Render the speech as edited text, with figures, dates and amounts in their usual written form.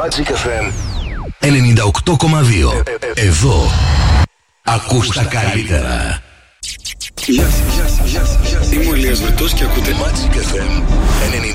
Magic FM 98,2. Εδώ ακούς τα καλύτερα. Γεια σας. Είμαι ο Ηλίας Βρετός και ακούτε Magic FM 98,2.